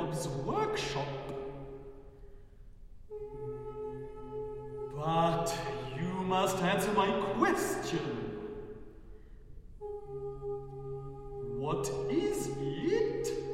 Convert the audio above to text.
Bob's workshop. But you must answer my question. What is it?